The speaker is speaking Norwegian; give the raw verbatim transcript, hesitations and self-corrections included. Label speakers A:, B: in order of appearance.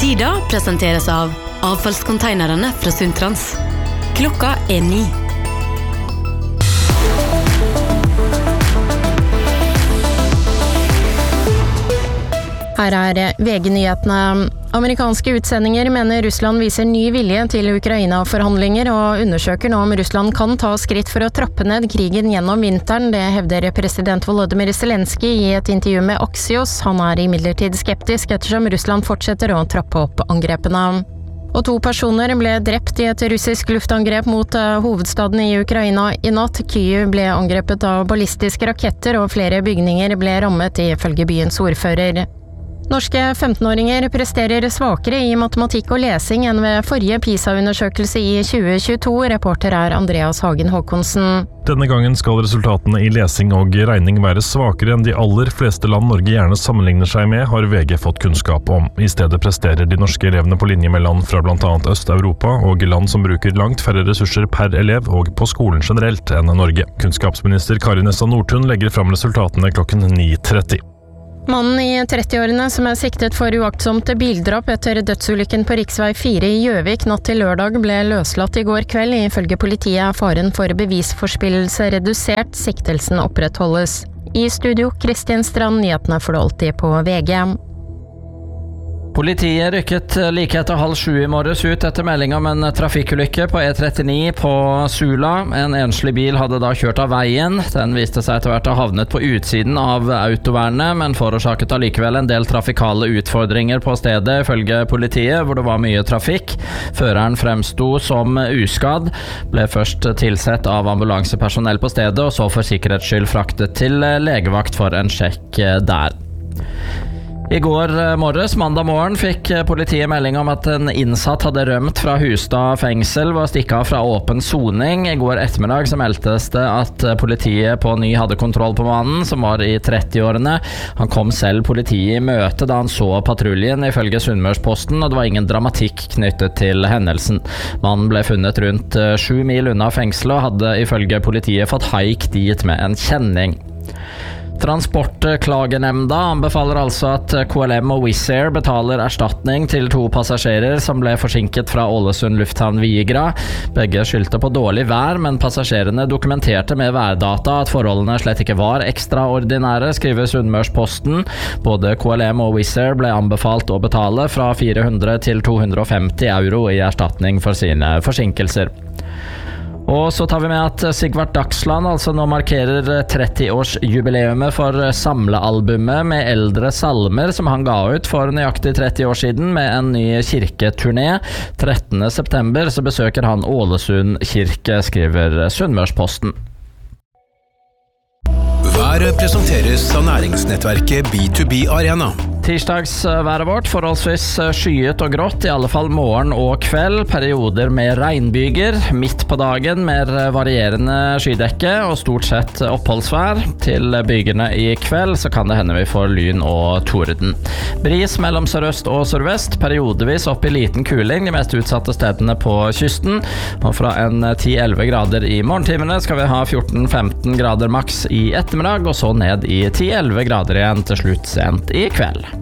A: Sida presenteres av avfallskonteinerne fra Suntrans. Klokka er ni.
B: Her er V G-nyhetene. Amerikanske utsendinger mener Russland viser ny vilje til Ukraina-forhandlinger og undersøker nå om Russland kan ta skritt for å trappe ned krigen gjennom vinteren. Det hevder president Volodymyr Zelensky i et intervju med Axios. Han er imidlertid skeptisk ettersom Russland fortsetter å trappe opp angrepene. Og to personer ble drept i et russisk luftangrep mot hovedstaden i Ukraina i natt. Kyiv ble angrepet av ballistiske raketter og flere bygninger ble rammet ifølge byens ordfører. Norske femtenåringer presterer svakere i matematikk og lesing enn ved forrige PISA-undersøkelse i tjue tjueto. Reporter er Andreas Hagen Håkonsen.
C: Denne gangen skal resultatene i lesing og regning være svakere enn de aller fleste land Norge gjerne sammenligner seg med, har V G fått kunnskap om. I stedet presterer de norske elevene på linje med land fra blant annet Øst-Europa og land som bruker langt færre ressurser per elev og på skolen generelt enn Norge. Kunnskapsminister Kari Nessa Nordtun legger fram resultatene klokken ni tretti.
B: Mannen i trettiårene som er siktet for uaktsomt bildrap etter dødsulykken på riksvei fire i Gjøvik natt til lørdag ble løslatt i går kveld. Ifølge politiet er faren for bevisforspillelse redusert, siktelsen opprettholdes. I studio, Kristin Strand, nyhetene får du alltid på V G.
D: Politiet rykket like etter halv sju i morges ut etter melding om en trafikkulykke på E trettini på Sula. En enslig bil hadde da kjørt av veien. Den viste seg etter hvert å ha havnet på utsiden av autovernet, men forårsaket allikevel en del trafikale utfordringer på stedet, ifølge politiet, hvor det var mye trafikk. Føreren fremsto som uskadd, ble først tilsett av ambulansepersonell på stedet, og så for sikkerhets skyld fraktet til legevakt for en sjekk der. I går morges, mandag morgen, fikk politiet melding om at en innsatt hadde rømt fra Hustad fengsel ved å stikke av fra åpen soning. I går ettermiddag så meldtes det at politiet på ny hadde kontroll på mannen, som var i trettiårene. Han kom selv politiet i møte da han så patruljen, ifølge Sunnmørsposten, og det var ingen dramatikk knyttet til hendelsen. Mannen ble funnet rundt sju mil unna fengselet og hadde ifølge politiet fått haik dit med en kjenning. Transportklagenemnda anbefaler altså at K L M og Wizz Air betaler erstatning til to passasjerer som ble forsinket fra Ålesund lufthavn Vigra. Begge skyldte på dårlig vær, men passasjerene dokumenterte med værdata at forholdene slett ikke var ekstraordinære, skriver Sunnmørsposten. Både K L M og Wizz Air ble anbefalt å betale fra fire hundre til to hundre og femti euro i erstatning for sine forsinkelser. Og så tar vi med at Sigvart Dagsland altså nå markerer tretti-årsjubileumet for samlealbumet med eldre salmer som han ga ut for nøyaktig tretti år siden med en ny kirketurné. trettende september så besøker han Ålesund kirke, skriver Sunnmørsposten.
E: Været presenteres av næringsnettverket B to B Arena.
D: Tirsdagsværet vårt forholdsvis skyet og grått, i alle fall morgen og kveld. Perioder med regnbyger. Midt på dagen mer varierende skydekke og stort sett oppholdsvær. Til bygene i kveld så kan det hende vi får lyn og torden. Bris mellom sørøst og sørvest, periodevis opp i liten kuling de mest utsatte stedene på kysten. Og fra en ti til elleve grader i morgentimene skal vi ha fjorten til femten grader maks i ettermiddag, og så ned i ti til elleve grader igjen til slutt sent i kveld.